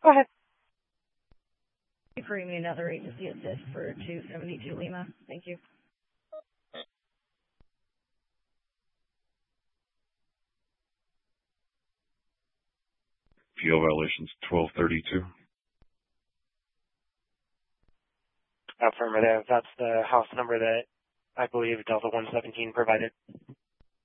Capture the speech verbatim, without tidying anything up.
Go ahead. For me another agency assist for two seventy-two Lima. Thank you. P O violations twelve thirty-two. Affirmative. That's the house number that I believe Delta one seventeen provided.